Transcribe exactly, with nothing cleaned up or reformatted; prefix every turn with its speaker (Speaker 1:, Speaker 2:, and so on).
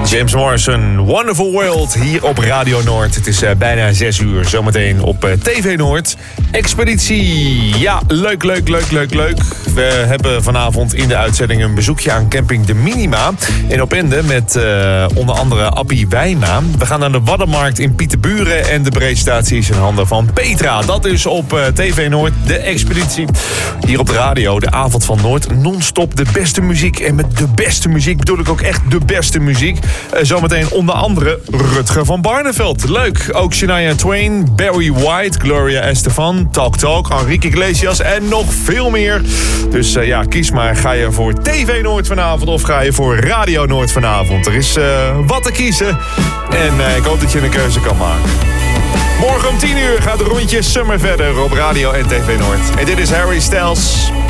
Speaker 1: James Morrison, Wonderful World, hier op Radio Noord. Het is uh, bijna zes uur, zometeen op uh, T V Noord. Expeditie, ja, leuk, leuk, leuk, leuk, leuk. We hebben vanavond in de uitzending een bezoekje aan camping De Minima in Opende met uh, onder andere Appie Wijma. We gaan naar de Waddenmarkt in Pieterburen en de presentatie is in handen van Petra. Dat is op uh, T V Noord, de expeditie. Hier op de radio, de avond van Noord, non-stop de beste muziek. En met de beste muziek bedoel ik ook echt de beste muziek. Uh, zometeen onder andere Rutger van Barneveld. Leuk. Ook Shania Twain, Barry White, Gloria Estefan, Talk Talk, Enrique Iglesias en nog veel meer. Dus uh, ja, kies maar. Ga je voor T V Noord vanavond of ga je voor Radio Noord vanavond? Er is uh, wat te kiezen. En uh, ik hoop dat je een keuze kan maken. Morgen om tien uur gaat de rondje Summer verder op Radio en T V Noord. En dit is Harry Styles.